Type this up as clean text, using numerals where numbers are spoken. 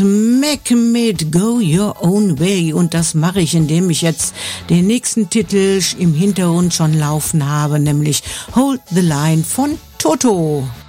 Mac mit Go Your Own Way, und das mache ich, indem ich jetzt den nächsten Titel im Hintergrund schon laufen habe, nämlich Hold the Line von Toto.